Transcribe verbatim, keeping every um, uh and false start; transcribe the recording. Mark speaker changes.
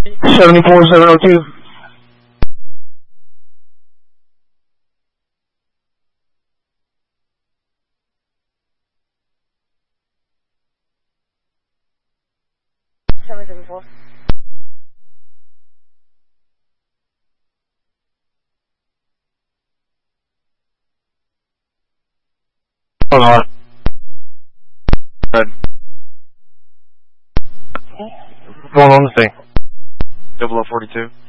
Speaker 1: seventy-four seven oh two.
Speaker 2: seven seven four.
Speaker 1: Hold on. Good. Going on the thing.
Speaker 3: double oh forty-two.